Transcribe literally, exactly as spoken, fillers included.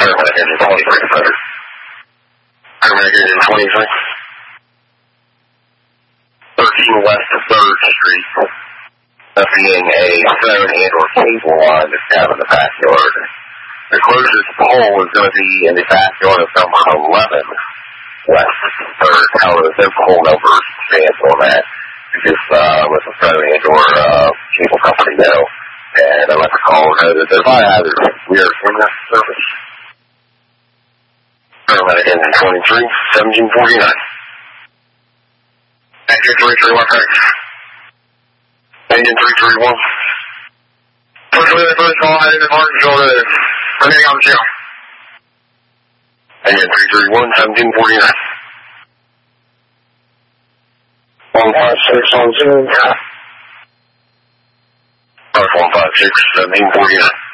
Paramedic engine twenty-three, Thunder. Paramedic engine twenty-three. thirteen West of third Street. Seeing a phone and or cable line that's down in the backyard. The closest pole is going to be in the backyard of number eleven West third. However, there's no pole number stands on that. You just uh, let the phone and or uh, cable company know. And I let the caller know that there's fire hazard. We are in the surface. Paramedic engine twenty-three, seventeen forty-nine. Engine three three one, thanks. Engine three three one. First wheel, first call, heading to Martinsville Road. Remaining on the channel. Engine three three one, seventeen forty-nine. one five six on Zoom. Earth one five six, seventeen forty-nine.